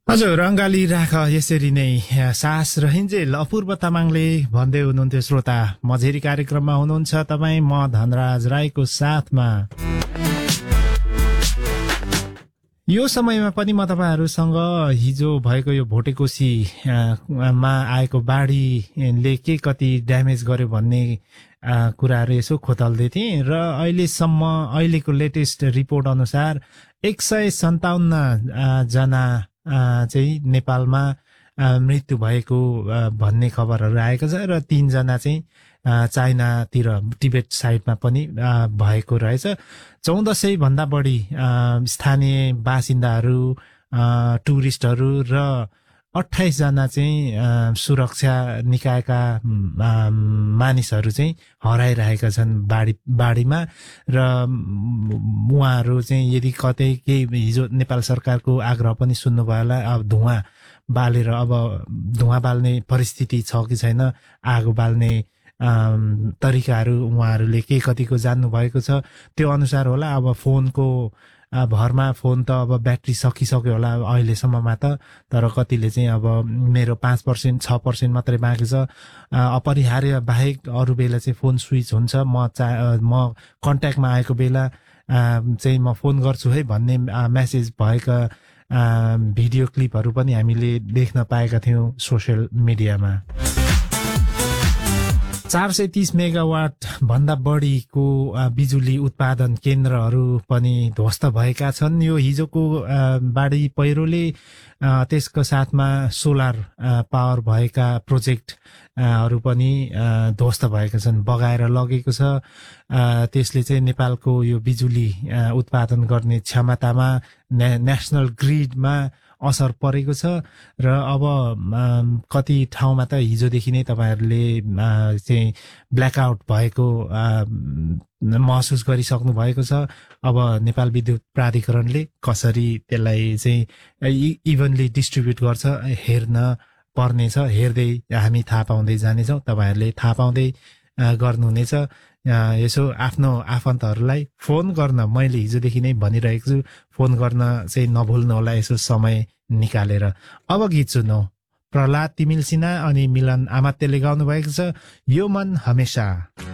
हजुर, रङ्गाली राख यसरी नै सास रहन्जेल अपूर्व तामाङले भन्दै हुनुहुन्थ्यो। श्रोता मझेरी कार्यक्रममा हुनुहुन्छ तपाईँ, म धनराज राईको साथमा। यो समयमा पनि म तपाईँहरूसँग हिजो भएको यो भोटेकोशी मा आएको बाढीले के कति ड्यामेज गर्यो भन्ने कुराहरू यसो खोतल्दै थिएँ र अहिलेको लेटेस्ट रिपोर्ट अनुसार 157 जना चाहिँ नेपालमा मृत्यु भएको भन्ने खबरहरू आएको छ र 3 जना चाहिँ चाइनातिर टिबेट साइडमा पनि भएको रहेछ। 1400 भन्दा बढी स्थानीय बासिन्दाहरू, टुरिस्टहरू र 28 जना चाहिँ सुरक्षा निकायका मानिसहरू चाहिँ हराइरहेका छन् बाढीमा। र उहाँहरू चाहिँ यदि कतै केही हिजो नेपाल सरकारको आग्रह पनि सुन्नुभयो होला, अब धुवाँ बाल्ने परिस्थिति छ कि छैन, आगो बाल्ने तरिकाहरू उहाँहरूले के कतिको जान्नु भएको छ त्यो अनुसार होला। अब फोनको भरमा फोन त अब ब्याट्री सकिसक्यो होला अहिलेसम्ममा त, तर कतिले चाहिँ अब मेरो 5% 6% मात्रै बाँकी छ, अपरिहार्य बाहेक अरू बेला चाहिँ फोन स्विच हुन्छ, म कन्ट्याक्टमा आएको बेला चाहिँ म फोन गर्छु है भन्ने मेसेज भएका भिडियो क्लिपहरू पनि हामीले देख्न पाएका थियौँ सोसियल मिडियामा। 430 मेगावाट भन्दा बढीको बिजुली उत्पादन केन्द्रहरू पनि ध्वस्त भएका छन् यो हिजोको बाढी पहिरोले। त्यसको साथमा सोलर पावर भएका प्रोजेक्टहरू पनि ध्वस्त भएका छन्, बगाएर लगेको छ। त्यसले चाहिँ नेपालको यो बिजुली उत्पादन गर्ने क्षमतामा, नेसनल ग्रिडमा असर परेको छ। र अब कति ठाउँमा त हिजोदेखि नै तपाईँहरूले चाहिँ ब्ल्याकआउट भएको महसुस गरिसक्नु भएको छ। अब नेपाल विद्युत प्राधिकरणले कसरी त्यसलाई चाहिँ इभनली डिस्ट्रिब्युट गर्छ हेर्न पर्नेछ। हेर्दै हामी थाहा पाउँदै जानेछौँ, तपाईँहरूले थाहा पाउँदै गर्नुहुनेछ। यसो आफ्नो आफन्तहरूलाई फोन गर्न मैले हिजोदेखि नै भनिरहेको छु, फोन गर्न चाहिँ नभुल्नु होला यसो समय निकालेर। अब गीत सुनौ, प्रहलाद तिमिल सिन्हा अनि मिलन आमात्यले गाउनु भएको छ, यो मन हमेशा।